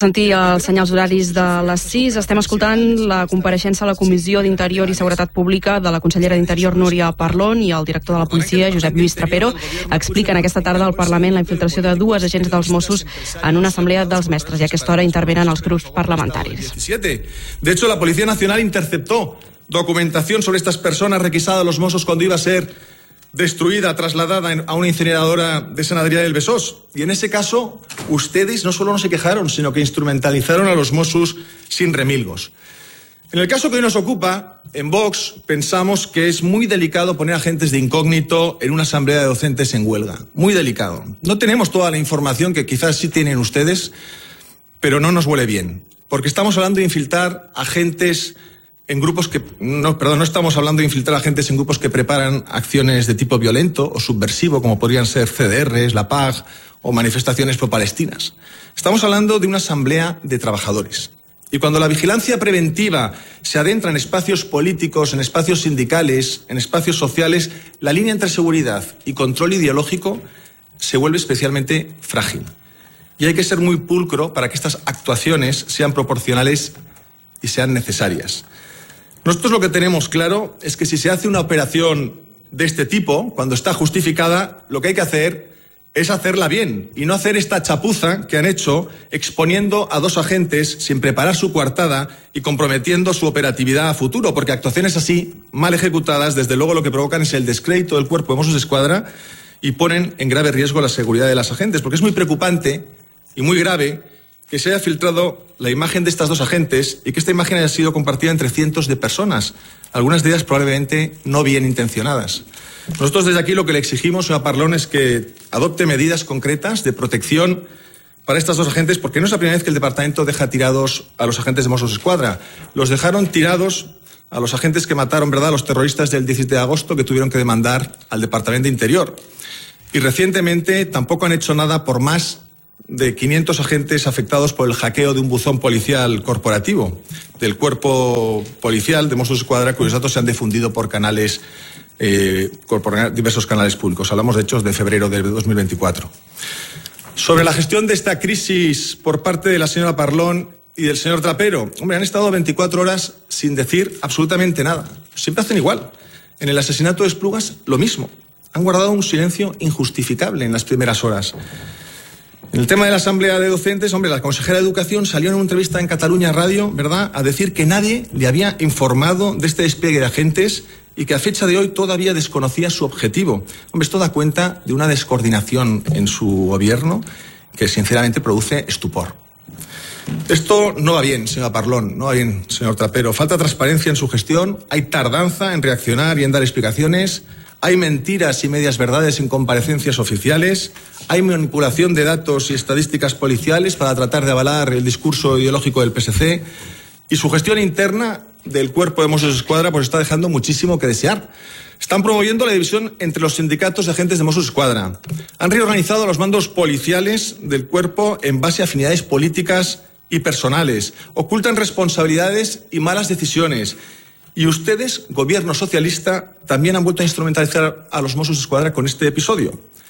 Sentir els senyals horaris de les 6. Estem escoltant la compareixença a la Comissió d'Interior i Seguretat Pública de la consellera d'Interior, Núria Parlon, i el director de la policia, Josep Lluís Trapero, expliquen aquesta tarda al Parlament la infiltració de dues agents dels Mossos en una assemblea dels mestres, i a aquesta hora intervenen els grups parlamentaris. De hecho, la Policía Nacional interceptó documentación sobre estas personas requisada a los Mossos cuando iba a ser destruida, trasladada a una incineradora de San Adrià del Besós. Y en ese caso, ustedes no solo no se quejaron, sino que instrumentalizaron a los Mossos sin remilgos. En el caso que hoy nos ocupa, en Vox pensamos que es muy delicado poner agentes de incógnito en una asamblea de docentes en huelga. Muy delicado. No tenemos toda la información que quizás sí tienen ustedes, pero no nos huele bien. Porque estamos hablando de infiltrar agentes en grupos que... No estamos hablando de infiltrar agentes en grupos que preparan acciones de tipo violento o subversivo, como podrían ser CDRs, la PAG o manifestaciones pro-palestinas. Estamos hablando de una asamblea de trabajadores. Y cuando la vigilancia preventiva se adentra en espacios políticos, en espacios sindicales, en espacios sociales, la línea entre seguridad y control ideológico se vuelve especialmente frágil. Y hay que ser muy pulcro para que estas actuaciones sean proporcionales y sean necesarias. Nosotros lo que tenemos claro es que si se hace una operación de este tipo, cuando está justificada, lo que hay que hacer es hacerla bien y no hacer esta chapuza que han hecho exponiendo a dos agentes sin preparar su coartada y comprometiendo su operatividad a futuro, porque actuaciones así, mal ejecutadas, desde luego lo que provocan es el descrédito del Cuerpo de Mossos d'Esquadra y ponen en grave riesgo la seguridad de las agentes, porque es muy preocupante y muy grave que se haya filtrado la imagen de estas dos agentes y que esta imagen haya sido compartida entre cientos de personas, algunas de ellas probablemente no bien intencionadas. Nosotros desde aquí lo que le exigimos, señora Parlon, es que adopte medidas concretas de protección para estas dos agentes, porque no es la primera vez que el departamento deja tirados a los agentes de Mossos d'Esquadra. Los dejaron tirados a los agentes que mataron, ¿verdad?, a los terroristas del 17 de agosto que tuvieron que demandar al Departamento de Interior. Y recientemente tampoco han hecho nada por más de 500 agentes afectados por el hackeo de un buzón policial corporativo del cuerpo policial de Mossos d'Esquadra, cuyos datos se han difundido por canales, por diversos canales públicos. Hablamos de hechos de febrero de 2024. Sobre la gestión de esta crisis por parte de la señora Parlon y del señor Trapero, hombre, han estado 24 horas sin decir absolutamente nada. Siempre hacen igual. En el asesinato de Esplugas, lo mismo. Han guardado un silencio injustificable en las primeras horas. En el tema de la asamblea de docentes, hombre, la consejera de Educación salió en una entrevista en Cataluña Radio, ¿verdad?, a decir que nadie le había informado de este despliegue de agentes y que a fecha de hoy todavía desconocía su objetivo. Hombre, esto da cuenta de una descoordinación en su gobierno que sinceramente produce estupor. Esto no va bien, señora Parlon, no va bien, señor Trapero. Falta transparencia en su gestión, hay tardanza en reaccionar y en dar explicaciones, hay mentiras y medias verdades en comparecencias oficiales, hay manipulación de datos y estadísticas policiales para tratar de avalar el discurso ideológico del PSC, y su gestión interna del Cuerpo de Mossos d'Esquadra pues está dejando muchísimo que desear. Están promoviendo la división entre los sindicatos de agentes de Mossos d'Esquadra. Han reorganizado los mandos policiales del cuerpo en base a afinidades políticas y personales. Ocultan responsabilidades y malas decisiones. Y ustedes, gobierno socialista, también han vuelto a instrumentalizar a los Mossos d'Esquadra con este episodio.